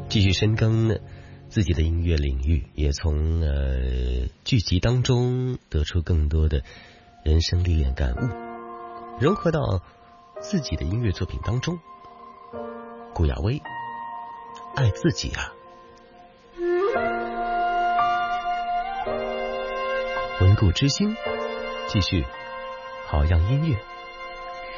继续深耕自己的音乐领域，也从剧集当中得出更多的人生历练感悟，融合到自己的音乐作品当中。顾亚威，爱自己啊！温故知新，继续好样音乐。